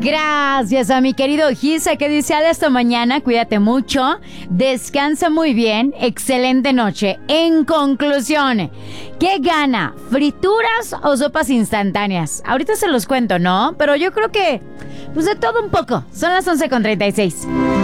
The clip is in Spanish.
Gracias a mi querido Gisa que dice hasta mañana, cuídate mucho, descansa muy bien, excelente noche. En conclusión, ¿qué gana? ¿Frituras o sopas instantáneas? Ahorita se los cuento, ¿no? Pero yo creo que, pues de todo un poco. Son las 11:36.